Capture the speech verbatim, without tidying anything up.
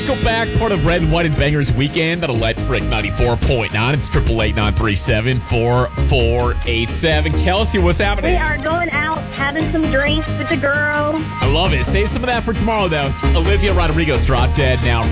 go back. Part of Red, White, and Bangers weekend at Electric ninety-four point nine. It's triple eight nine three seven four four eight seven. Kelsey, what's happening? We are going out, having some drinks with the girl. I love it. Save some of that for tomorrow, though. It's Olivia Rodrigo's Drop Dead now.